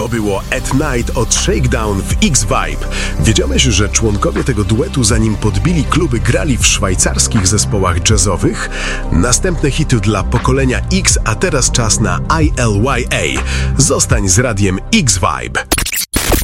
To było At Night od Shakedown w X-Vibe. Wiedziałeś, że członkowie tego duetu, zanim podbili kluby, grali w szwajcarskich zespołach jazzowych? Następne hity dla pokolenia X, a teraz czas na ILYA. Zostań z radiem X-Vibe.